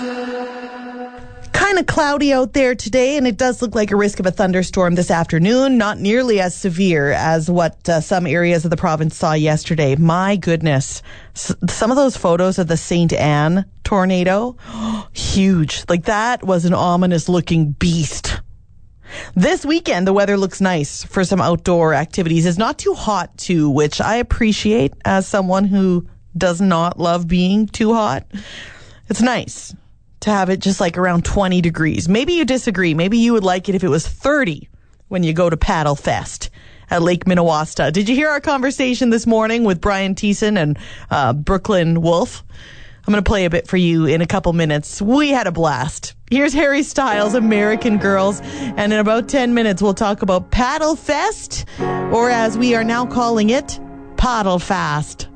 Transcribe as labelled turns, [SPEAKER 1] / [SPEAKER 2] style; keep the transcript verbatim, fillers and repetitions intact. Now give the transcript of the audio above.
[SPEAKER 1] Kind of cloudy out there today, and it does look like a risk of a thunderstorm this afternoon. Not nearly as severe as what uh, some areas of the province saw yesterday. My goodness. S- some of those photos of the Saint Anne tornado, huge. Like, that was an ominous looking beast. This weekend, the weather looks nice for some outdoor activities. It's not too hot, too, which I appreciate as someone who does not love being too hot. It's nice to have it just like around twenty degrees. Maybe you disagree. Maybe you would like it if it was thirty when you go to Paddle Fest at Lake Minnewaska. Did you hear our conversation this morning with Brian Thiessen and uh, Brooklyn Wolf? I'm going to play a bit for you in a couple minutes. We had a blast. Here's Harry Styles, American Girls. And in about ten minutes, we'll talk about Paddle Fest, or as we are now calling it, Paddle Fast.